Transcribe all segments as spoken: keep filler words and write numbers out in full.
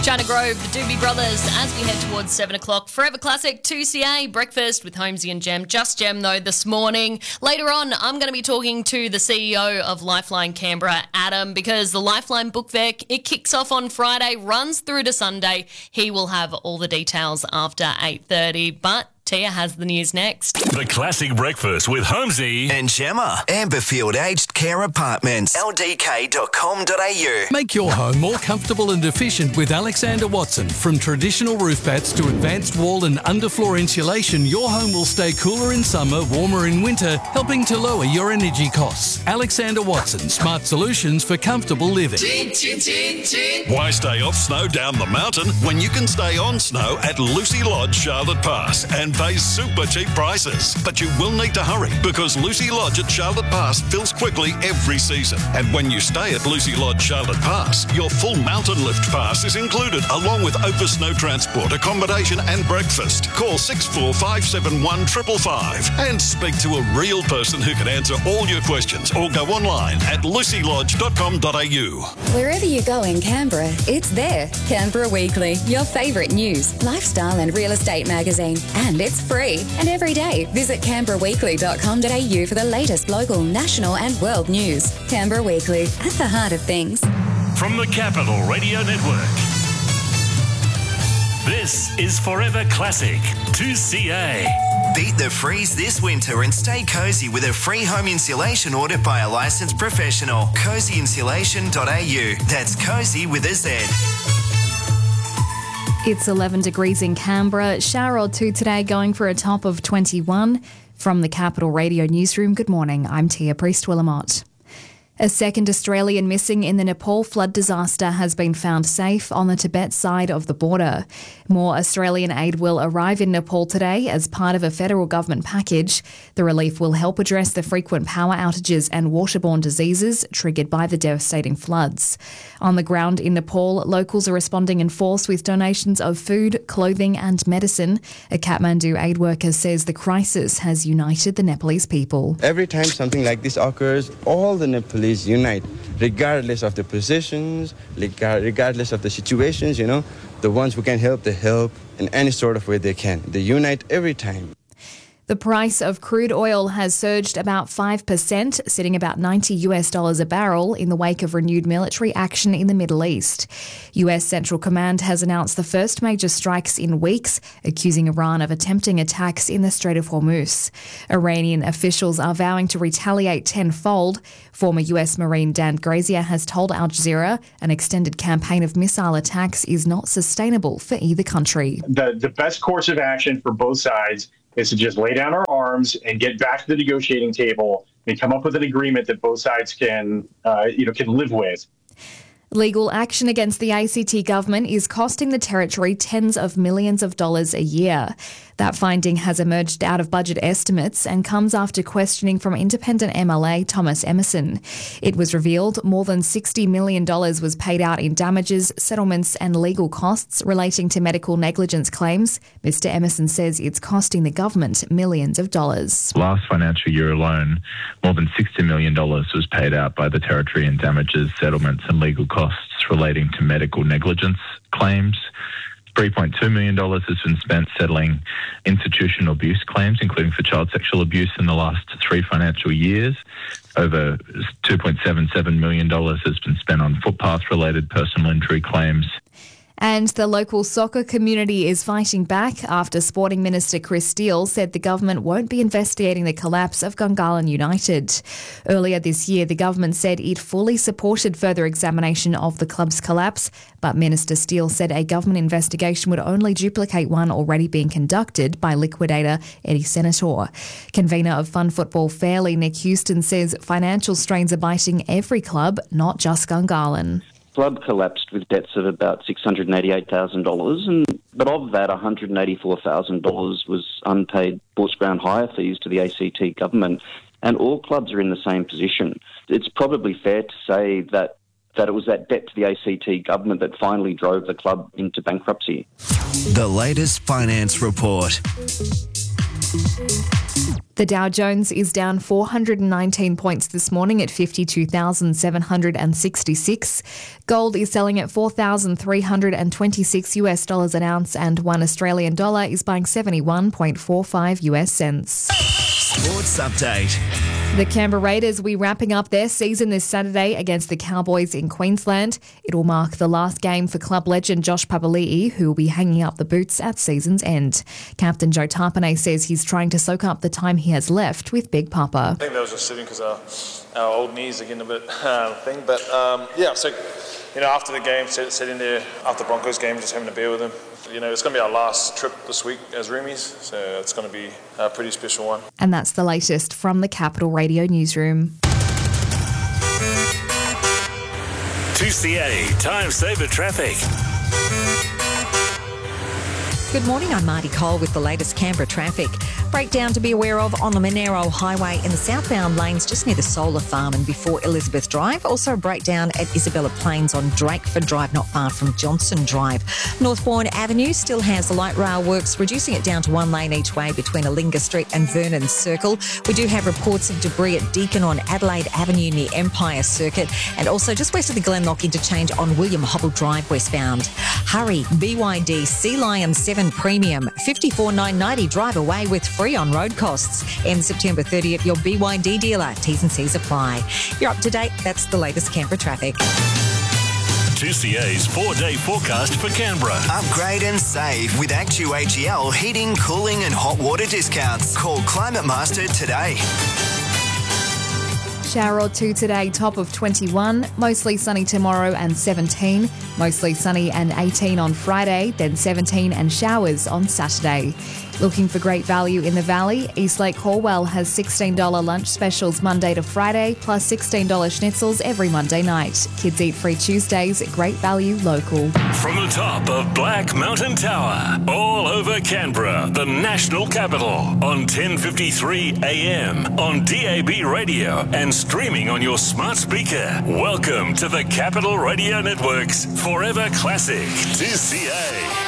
China Grove, the Doobie Brothers, as we head towards seven o'clock. Forever Classic two C A, breakfast with Holmesy and Jem. Just Jem, though, this morning. Later on, I'm going to be talking to the C E O of Lifeline Canberra, Adam, because the Lifeline Book Fair, it kicks off on Friday, runs through to Sunday. He will have all the details after eight thirty, but Tia has the news next. The Classic Breakfast with Holmesy and Gemma. Amberfield Aged Care Apartments. L D K dot com dot A U. Make your home more comfortable and efficient with Alexander Watson. From traditional roof bats to advanced wall and underfloor insulation, your home will stay cooler in summer, warmer in winter, helping to lower your energy costs. Alexander Watson, smart solutions for comfortable living. Chin, chin, chin, chin. Why stay off snow down the mountain when you can stay on snow at Lucy Lodge, Charlotte Pass, and pay super cheap prices? But you will need to hurry because Lucy Lodge at Charlotte Pass fills quickly every season. And when you stay at Lucy Lodge, Charlotte Pass, your full mountain lift pass is included along with Opus Snow Transport, accommodation and breakfast. Call six four five seven one five five five and speak to a real person who can answer all your questions, or go online at lucy lodge dot com dot A U. Wherever you go in Canberra, it's there. Canberra Weekly, your favourite news, lifestyle and real estate magazine. And it's free. And every day, visit canberra weekly dot com dot A U for the latest local, national and world news. Canberra Weekly, at the heart of things. from the Capital Radio Network. This is Forever Classic two C A. Beat the freeze this winter and stay cosy with a free home insulation audit by a licensed professional. cozy insulation dot A U. That's cozy with a Z. It's eleven degrees in Canberra. Shower or two today, going for a top of twenty-one. From the Capital Radio Newsroom, good morning. I'm Tia Priest-Willamott. A second Australian missing in the Nepal flood disaster has been found safe on the Tibet side of the border. More Australian aid will arrive in Nepal today as part of a federal government package. The relief will help address the frequent power outages and waterborne diseases triggered by the devastating floods. On the ground in Nepal, locals are responding in force with donations of food, clothing and medicine. A Kathmandu aid worker says the crisis has united the Nepalese people. Every time something like this occurs, all the Nepalese unite, regardless of the positions, regardless of the situations, you know. The ones who can help, they help in any sort of way they can. They unite every time. The price of crude oil has surged about five percent, sitting about ninety US dollars a barrel in the wake of renewed military action in the Middle East. U S Central Command has announced the first major strikes in weeks, accusing Iran of attempting attacks in the Strait of Hormuz. Iranian officials are vowing to retaliate tenfold. Former U S Marine Dan Grazier has told Al Jazeera an extended campaign of missile attacks is not sustainable for either country. The, the best course of action for both sides is to just lay down our arms and get back to the negotiating table and come up with an agreement that both sides can, uh, you know, can live with. Legal action against the A C T government is costing the territory tens of millions of dollars a year. That finding has emerged out of budget estimates and comes after questioning from independent M L A Thomas Emerson. It was revealed more than sixty million dollars was paid out in damages, settlements and legal costs relating to medical negligence claims. Mister Emerson says it's costing the government millions of dollars. Last financial year alone, more than sixty million dollars was paid out by the territory in damages, settlements and legal costs relating to medical negligence claims. three point two million dollars has been spent settling institutional abuse claims, including for child sexual abuse in the last three financial years. Over two point seven seven million dollars has been spent on footpath-related personal injury claims. And the local soccer community is fighting back after Sporting Minister Chris Steele said the government won't be investigating the collapse of Gungahlin United. Earlier this year, the government said it fully supported further examination of the club's collapse, but Minister Steele said a government investigation would only duplicate one already being conducted by liquidator Eddie Senator. Convener of Fun Football Fairly, Nick Houston, says financial strains are biting every club, not just Gungahlin. Club collapsed with debts of about six hundred eighty-eight thousand dollars, and but of that, one hundred eighty-four thousand dollars was unpaid sports ground hire fees to the A C T government, and all clubs are in the same position. It's probably fair to say that that it was that debt to the A C T government that finally drove the club into bankruptcy. The latest finance report. The Dow Jones is down four hundred nineteen points this morning at fifty-two thousand seven hundred sixty-six. Gold is selling at four thousand three hundred twenty-six US dollars an ounce, and one Australian dollar is buying seventy-one point four five US cents. Sports update. The Canberra Raiders will be wrapping up their season this Saturday against the Cowboys in Queensland. It will mark the last game for club legend Josh Papali'i, who will be hanging up the boots at season's end. Captain Joe Tarpanay says he's trying to soak up the time he has left with Big Papa. I think that was just sitting because our, our old knees are getting a bit uh, thing. But um, yeah, so you know, after the game, sitting there after the Broncos game, just having a beer with him. You know, it's going to be our last trip this week as roomies, so it's going to be a pretty special one. And that's the latest from the Capital Radio newsroom. two C A Time Saver Traffic. Good morning, I'm Marty Cole with the latest Canberra traffic. Breakdown to be aware of on the Monero Highway in the southbound lanes just near the solar farm and before Elizabeth Drive. Also a breakdown at Isabella Plains on Drakeford Drive, not far from Johnson Drive. Northbourne Avenue still has the light rail works, reducing it down to one lane each way between Alinga Street and Vernon Circle. We do have reports of debris at Deakin on Adelaide Avenue near Empire Circuit, and also just west of the Glenlock interchange on William Hobble Drive westbound. Hurry, B Y D Sea Lion seven Premium, fifty-four nine ninety drive away with free on road costs. End September thirtieth, your B Y D dealer. T's and C's apply. You're up to date. That's the latest Canberra traffic. two C A's four-day forecast for Canberra. Upgrade and save with Actu H E L heating, cooling and hot water discounts. Call Climate Master today. Shower or two today, top of twenty-one. Mostly sunny tomorrow and seventeen. Mostly sunny and eighteen on Friday, then seventeen and showers on Saturday. Looking for great value in the Valley? Eastlake Horwell has sixteen dollars lunch specials Monday to Friday, plus sixteen dollars schnitzels every Monday night. Kids eat free Tuesdays, great value local. From the top of Black Mountain Tower, all over Canberra, the national capital, on ten fifty-three A M, on D A B radio and streaming on your smart speaker. Welcome to the Capital Radio Network's Forever Classic two C A.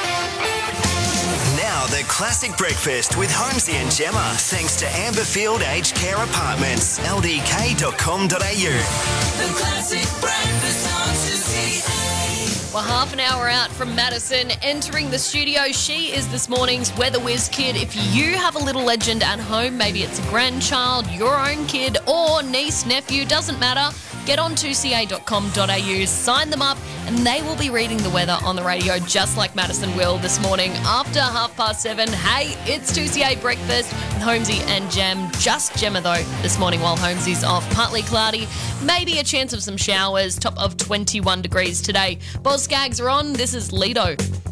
Now the Classic Breakfast with Holmesy and Gemma, thanks to Amberfield Aged Care Apartments, L D K dot com dot A U. The Classic Breakfast on two C A. We're half an hour out from Madison entering the studio. She is this morning's Weather Whiz kid. If you have a little legend at home, maybe it's a grandchild, your own kid, or niece, nephew, doesn't matter. Get on two C A dot com dot A U, sign them up, and they will be reading the weather on the radio just like Madison will this morning after half past seven. Hey, it's two C A Breakfast with Holmesy and Gem. Just Gemma, though, this morning while Holmesy's off. Partly cloudy, maybe a chance of some showers, top of twenty-one degrees today. Boz Skaggs are on. This is Lido.